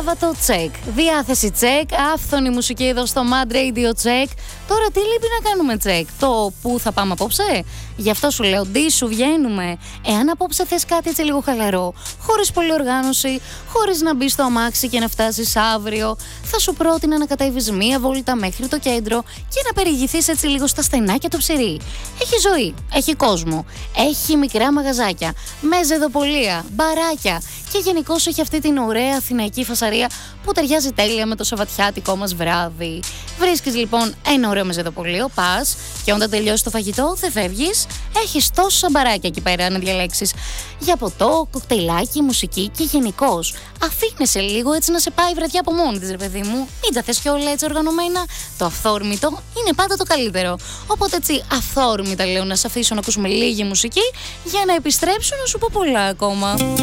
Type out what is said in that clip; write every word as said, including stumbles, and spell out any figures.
Σάββατο check. Διάθεση check. Άφθονη μουσική εδώ στο Mad Radio check. Τώρα τι λείπει να κάνουμε check? Το πού θα πάμε απόψε? Γι' αυτό σου λέω, ντι σου βγαίνουμε. Εάν απόψε θες κάτι έτσι λίγο χαλαρό, χωρίς πολλή οργάνωση, χωρίς να μπει στο αμάξι και να φτάσεις αύριο, θα σου πρότεινα να κατέβεις μία βόλτα μέχρι το κέντρο και να περιηγηθείς έτσι λίγο στα στενάκια του Ψηρή. Έχει ζωή, έχει κόσμο, έχει μικρά μαγαζάκια, με ζεδοπολία, μπαράκια και γενικώς έχει αυτή την ωραία αθηναϊκή φασαρία που ταιριάζει τέλεια με το σαββατιάτικο μας βράδυ. Βρίσκεις λοιπόν ένα ωραίο μεζεδοπολείο, πας και όταν τελειώσει το φαγητό δεν φεύγεις. Έχεις τόσα μπαράκια εκεί πέρα να διαλέξεις για ποτό, κοκτέιλάκι, μουσική και γενικώς αφήνεσαι λίγο έτσι να σε πάει η βραδιά από μόνη της, ρε παιδί μου. Μην τα θες και όλα έτσι οργανωμένα. Το αυθόρμητο είναι πάντα το καλύτερο. Οπότε έτσι αυθόρμητα λέω να σε αφήσω να ακούσουμε λίγη μουσική για να επιστρέψω να σου πω πολλά ακόμα.